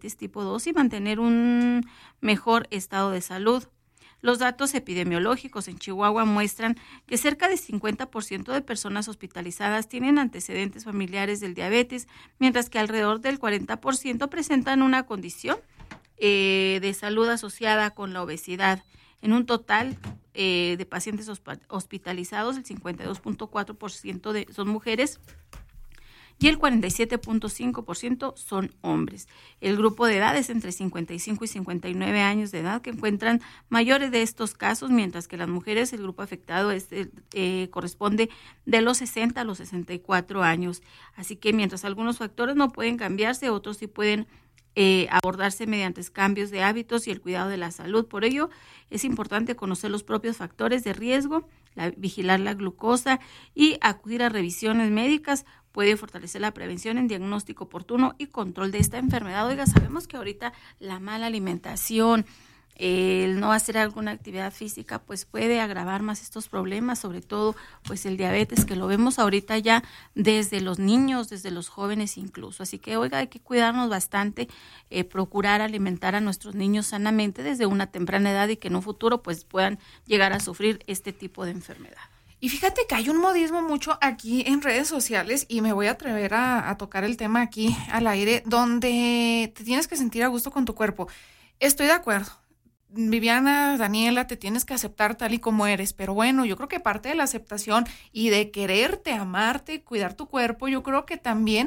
tipo 2 y mantener un mejor estado de salud. Los datos epidemiológicos en Chihuahua muestran que cerca de 50% de personas hospitalizadas tienen antecedentes familiares del diabetes, mientras que alrededor del 40% presentan una condición de salud asociada con la obesidad. En un total de pacientes hospitalizados, el 52.4% son mujeres y el 47.5% son hombres. El grupo de edad es entre 55 y 59 años de edad que encuentran mayores de estos casos, mientras que las mujeres, el grupo afectado corresponde de los 60 a los 64 años. Así que mientras algunos factores no pueden cambiarse, otros sí pueden abordarse mediante cambios de hábitos y el cuidado de la salud. Por ello, es importante conocer los propios factores de riesgo, vigilar la glucosa y acudir a revisiones médicas. Puede fortalecer la prevención en diagnóstico oportuno y control de esta enfermedad. Oiga, sabemos que ahorita la mala alimentación, el no hacer alguna actividad física, pues puede agravar más estos problemas, sobre todo pues el diabetes, que lo vemos ahorita ya desde los niños, desde los jóvenes incluso. Así que, oiga, hay que cuidarnos bastante, procurar alimentar a nuestros niños sanamente desde una temprana edad y que en un futuro pues puedan llegar a sufrir este tipo de enfermedad. Y fíjate que hay un modismo mucho aquí en redes sociales y me voy a atrever a tocar el tema aquí al aire, donde te tienes que sentir a gusto con tu cuerpo. Estoy de acuerdo. Viviana, Daniela, te tienes que aceptar tal y como eres, pero bueno, yo creo que parte de la aceptación y de quererte, amarte, cuidar tu cuerpo, yo creo que también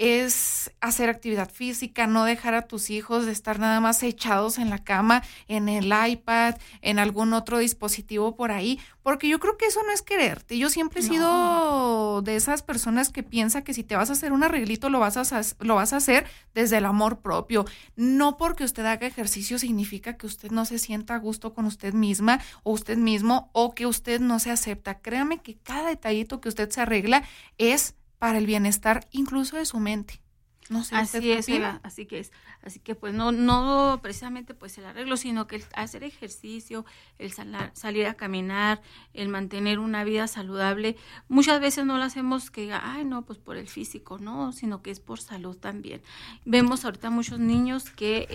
es hacer actividad física, no dejar a tus hijos de estar nada más echados en la cama, en el iPad, en algún otro dispositivo por ahí, porque yo creo que eso no es quererte. Yo siempre he sido de esas personas que piensa que si te vas a hacer un arreglito lo vas a hacer desde el amor propio. No porque usted haga ejercicio significa que usted no se sienta a gusto con usted misma o usted mismo o que usted no se acepta. Créame que cada detallito que usted se arregla es para el bienestar incluso de su mente. No sé, así es, Eva, así que pues no precisamente pues el arreglo, sino que el hacer ejercicio, el salir a caminar, el mantener una vida saludable, muchas veces no lo hacemos que diga, ay no, pues por el físico, no, sino que es por salud también. Vemos ahorita muchos niños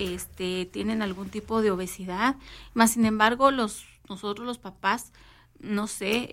que tienen algún tipo de obesidad, más sin embargo nosotros los papás, no sé,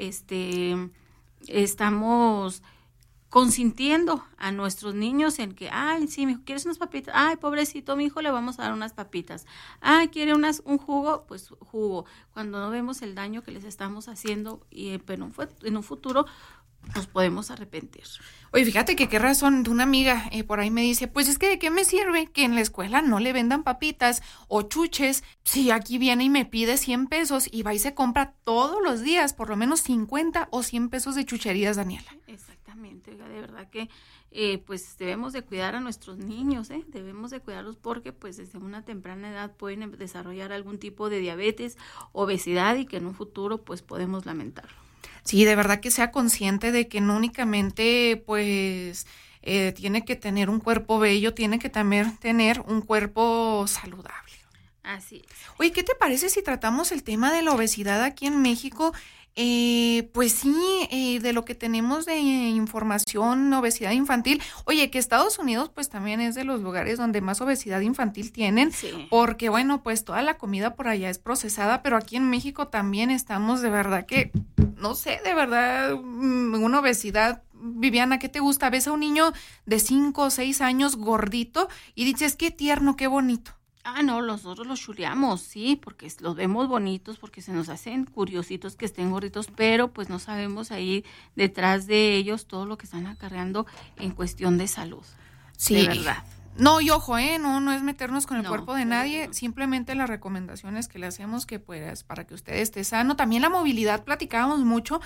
estamos consintiendo a nuestros niños en que, ay, sí, mijo, ¿quieres unas papitas? Ay, pobrecito, mi hijo, le vamos a dar unas papitas. Ay, ¿quiere un jugo? Pues jugo. Cuando no vemos el daño que les estamos haciendo, pero en un futuro nos podemos arrepentir. Oye, fíjate que qué razón de una amiga por ahí me dice, pues es que ¿de qué me sirve que en la escuela no le vendan papitas o chuches si aquí viene y me pide 100 pesos y va y se compra todos los días por lo menos 50 o 100 pesos de chucherías, Daniela? Exactamente, oiga, de verdad que pues debemos de cuidar a nuestros niños, debemos de cuidarlos porque pues desde una temprana edad pueden desarrollar algún tipo de diabetes, obesidad y que en un futuro pues podemos lamentarlo. Sí, de verdad que sea consciente de que no únicamente pues tiene que tener un cuerpo bello, tiene que también tener un cuerpo saludable. Así es. Oye, ¿qué te parece si tratamos el tema de la obesidad aquí en México? Pues sí, de lo que tenemos de información, obesidad infantil. Oye, que Estados Unidos pues también es de los lugares donde más obesidad infantil tienen, sí. Porque bueno, pues toda la comida por allá es procesada, pero aquí en México también estamos de verdad que, no sé, de verdad, una obesidad. Viviana, ¿qué te gusta? ¿Ves a un niño de 5 o 6 años gordito y dices, qué tierno, qué bonito? Ah, no, nosotros los chuleamos, sí, porque los vemos bonitos, porque se nos hacen curiositos que estén gorditos, pero pues no sabemos ahí detrás de ellos todo lo que están acarreando en cuestión de salud. Sí. De verdad. No, y ojo, no es meternos con el No, cuerpo de nadie, simplemente las recomendaciones que le hacemos que pues para que usted esté sano. También la movilidad, platicábamos mucho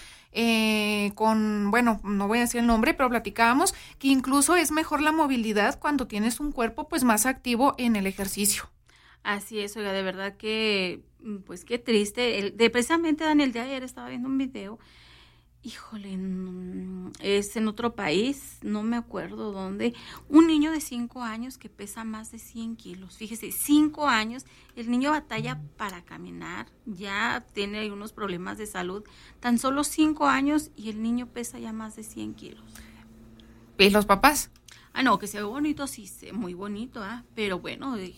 bueno, no voy a decir el nombre, pero platicábamos que incluso es mejor la movilidad cuando tienes un cuerpo pues más activo en el ejercicio. Así es, oiga, de verdad que, pues qué triste. Precisamente, Daniel, de ayer estaba viendo un video. Híjole, es en otro país, no me acuerdo dónde, un niño de 5 años que pesa más de 100 kilos, fíjese, 5 años, el niño batalla para caminar, ya tiene unos problemas de salud, tan solo 5 años y el niño pesa ya más de 100 kilos. ¿Y los papás? Ah, no, que se ve bonito, sí, muy bonito, ¿ah? Pero bueno,